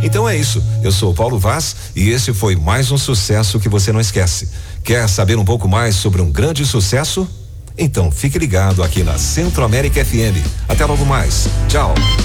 Então é isso. Eu sou o Paulo Vaz e esse foi mais um sucesso que você não esquece. Quer saber um pouco mais sobre um grande sucesso? Então fique ligado aqui na Centro América FM. Até logo mais. Tchau.